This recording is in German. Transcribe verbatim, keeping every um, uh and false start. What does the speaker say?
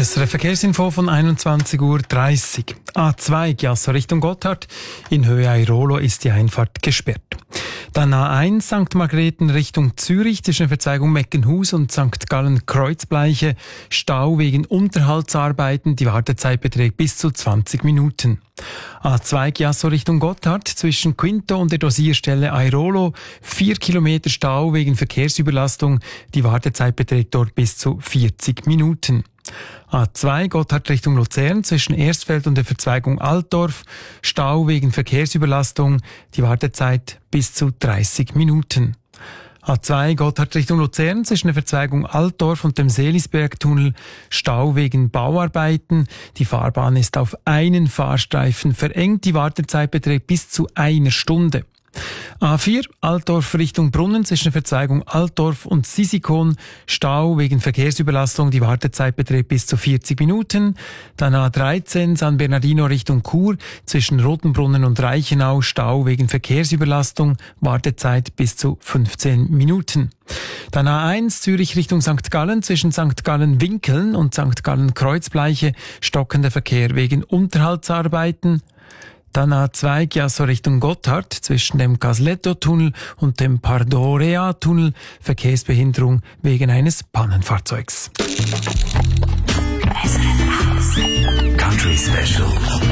S R F Verkehrsinfo von einundzwanzig Uhr dreißig. A zwei Chiasso Richtung Gotthard. In Höhe Airolo ist die Einfahrt gesperrt. Dann A eins Sankt Margrethen Richtung Zürich zwischen der Verzweigung Meckenhus und Sankt Gallen Kreuzbleiche. Stau wegen Unterhaltsarbeiten. Die Wartezeit beträgt bis zu zwanzig Minuten. A zwei Chiasso Richtung Gotthard zwischen Quinto und der Dosierstelle Airolo. Vier Kilometer Stau wegen Verkehrsüberlastung. Die Wartezeit beträgt dort bis zu vierzig Minuten. A zwei Gotthard Richtung Luzern zwischen Erstfeld und der Verzweigung Altdorf. Stau wegen Verkehrsüberlastung. Die Wartezeit bis zu dreißig Minuten. A zwei Gotthard Richtung Luzern zwischen der Verzweigung Altdorf und dem Seelisbergtunnel. Stau wegen Bauarbeiten. Die Fahrbahn ist auf einen Fahrstreifen verengt. Die Wartezeit beträgt bis zu einer Stunde. A vier Altdorf Richtung Brunnen zwischen der Verzweigung Altdorf und Sisikon. Stau wegen Verkehrsüberlastung. Die Wartezeit beträgt bis zu vierzig Minuten. Dann A dreizehn San Bernardino Richtung Chur zwischen Rotenbrunnen und Reichenau. Stau wegen Verkehrsüberlastung. Wartezeit bis zu fünfzehn Minuten. Dann A eins Zürich Richtung Sankt Gallen zwischen Sankt Gallen Winkeln und Sankt Gallen Kreuzbleiche. Stockender Verkehr wegen Unterhaltsarbeiten. Dann A zwei Chiasso Richtung Gotthard zwischen dem Casletto-Tunnel und dem Pardorea-Tunnel. Verkehrsbehinderung wegen eines Pannenfahrzeugs. Country Special.